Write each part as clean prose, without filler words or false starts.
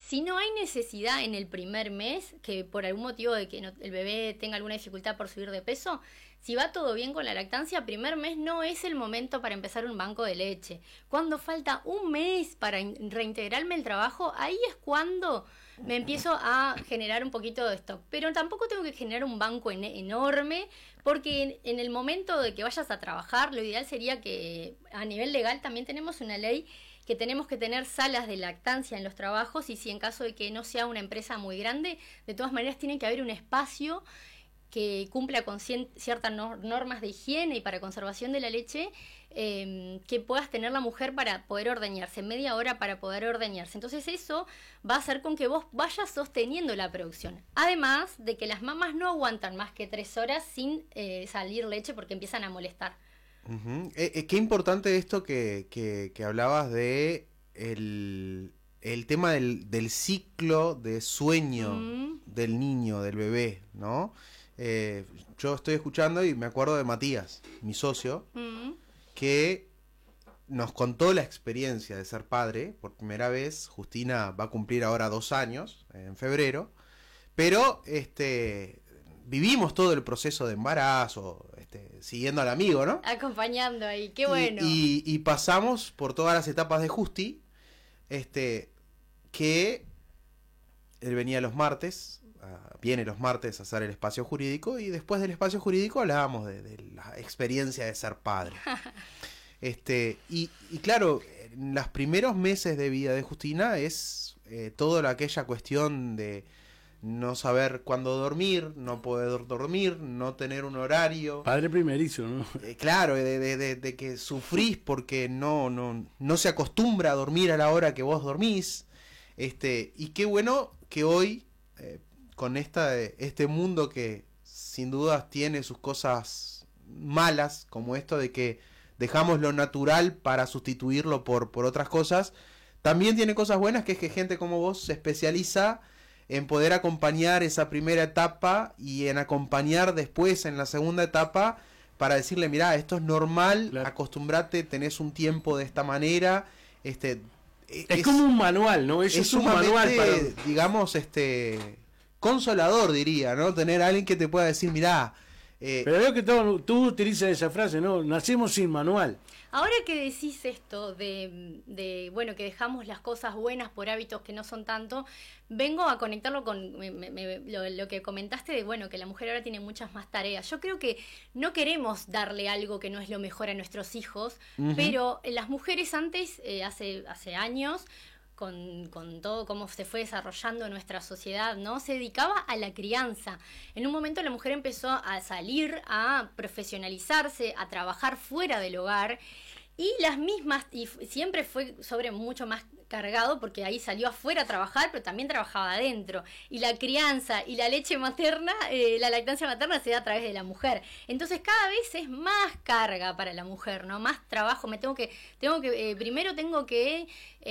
Si no hay necesidad en el primer mes, que por algún motivo de que el bebé tenga alguna dificultad por subir de peso, si va todo bien con la lactancia, primer mes no es el momento para empezar un banco de leche. Cuando falta un mes para reintegrarme al trabajo, ahí es cuando me empiezo a generar un poquito de stock. Pero tampoco tengo que generar un banco enorme, porque en el momento de que vayas a trabajar, lo ideal sería que a nivel legal también tenemos una ley que tenemos que tener salas de lactancia en los trabajos, y si en caso de que no sea una empresa muy grande, de todas maneras tiene que haber un espacio que cumpla con ciertas normas de higiene y para conservación de la leche, que puedas tener la mujer para poder ordeñarse, media hora para poder ordeñarse. Entonces eso va a hacer con que vos vayas sosteniendo la producción. Además de que las mamás no aguantan más que 3 horas sin salir leche porque empiezan a molestar. Uh-huh. Qué importante esto que hablabas de el tema del ciclo de sueño del niño, del bebé, ¿no? Yo estoy escuchando y me acuerdo de Matías, mi socio, que nos contó la experiencia de ser padre por primera vez. Justina va a cumplir ahora 2 años, en febrero, pero vivimos todo el proceso de embarazo, siguiendo al amigo, ¿no? Acompañando ahí, qué bueno. Y pasamos por todas las etapas de Justi, que él venía los martes, viene los martes a hacer el espacio jurídico, y después del espacio jurídico hablábamos de la experiencia de ser padre. Y claro, en los primeros meses de vida de Justina es toda aquella cuestión de no saber cuándo dormir, no poder dormir, no tener un horario. Padre primerizo, ¿no? Claro, de que sufrís porque no se acostumbra a dormir a la hora que vos dormís. Y qué bueno que hoy, con este mundo que sin dudas tiene sus cosas malas, como esto de que dejamos lo natural para sustituirlo por otras cosas, también tiene cosas buenas, que es que gente como vos se especializa en poder acompañar esa primera etapa y en acompañar después en la segunda etapa para decirle, mirá, esto es normal, claro, acostumbrate, tenés un tiempo de esta manera. Es como un manual, ¿no? Es un manual para, digamos, consolador, diría, ¿no? Tener a alguien que te pueda decir, mirá. Pero veo que tú utilizas esa frase, ¿no? Nacemos sin manual. Ahora que decís esto de bueno, que dejamos las cosas buenas por hábitos que no son tanto, vengo a conectarlo con lo que comentaste de, bueno, que la mujer ahora tiene muchas más tareas. Yo creo que no queremos darle algo que no es lo mejor a nuestros hijos, pero las mujeres antes, hace años, con todo cómo se fue desarrollando nuestra sociedad, ¿no? Se dedicaba a la crianza. En un momento la mujer empezó a salir, a profesionalizarse, a trabajar fuera del hogar, y las mismas, y siempre fue sobre mucho más cargado, porque ahí salió afuera a trabajar, pero también trabajaba adentro. Y la crianza y la leche materna, la lactancia materna se da a través de la mujer. Entonces cada vez es más carga para la mujer, ¿no? Más trabajo. Primero tengo que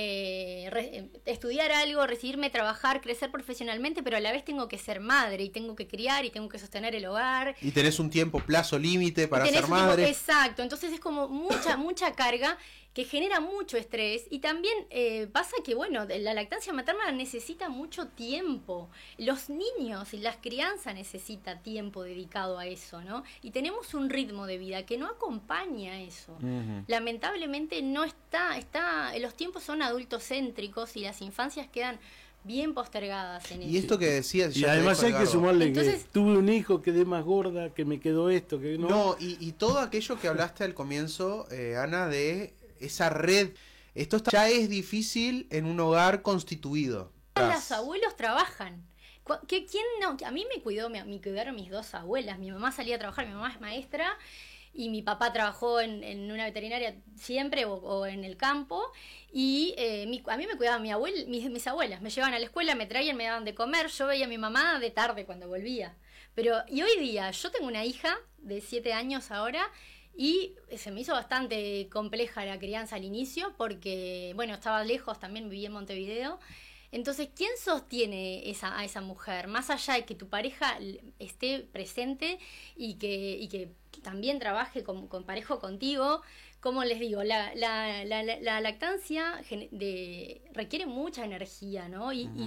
estudiar algo, recibirme, trabajar, crecer profesionalmente, pero a la vez tengo que ser madre, y tengo que criar, y tengo que sostener el hogar. Y tenés un plazo límite para ser madre. Exacto. Entonces es como mucha carga que genera mucho estrés, y también pasa que, bueno, la lactancia materna necesita mucho tiempo. Los niños y las crianzas necesita tiempo dedicado a eso, ¿no? Y tenemos un ritmo de vida que no acompaña eso. Lamentablemente no está, los tiempos son adultocéntricos y las infancias quedan bien postergadas en eso. Y esto que decías, y además hay que sumarle. Entonces, que tuve un hijo, quedé más gorda, que me quedó esto, que no. No, y todo aquello que hablaste al comienzo, Ana, de esa red, ya es difícil en un hogar constituido. Los abuelos trabajan. ¿Quién no? A mí me cuidaron mis 2 abuelas. Mi mamá salía a trabajar, mi mamá es maestra, y mi papá trabajó en una veterinaria siempre, o en el campo, y a mí me cuidaban mis abuelas, me llevaban a la escuela, me traían, me daban de comer, yo veía a mi mamá de tarde cuando volvía. Y hoy día, yo tengo una hija de 7 años ahora, y se me hizo bastante compleja la crianza al inicio, porque, bueno, estaba lejos, también vivía en Montevideo. Entonces, ¿quién sostiene a esa mujer? Más allá de que tu pareja esté presente y que también trabaje parejo contigo, como les digo, la lactancia requiere mucha energía, ¿no? Y